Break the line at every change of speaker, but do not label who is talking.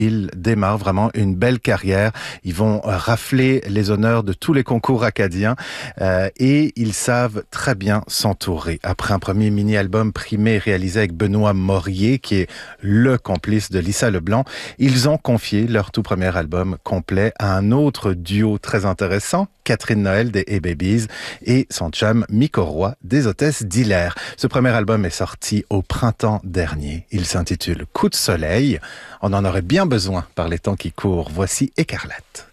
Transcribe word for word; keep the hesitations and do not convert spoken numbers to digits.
Ils démarrent vraiment une belle carrière. Ils vont rafler les honneurs de tous les concours acadiens euh, et ils savent très bien s'entourer. Après un premier mini-album primé réalisé avec Benoît Morier, qui est le complice de Lisa Leblanc, ils ont confié leur tout premier album complet à un autre duo très intéressant, Catherine Noël des A-Babies et son chum Miko Roy des Hôtesses d'Hilaire. Ce premier album est sorti au printemps dernier. Il s'intitule Coup de soleil. On en aurait bien besoin par les temps qui courent. Voici Écarlate.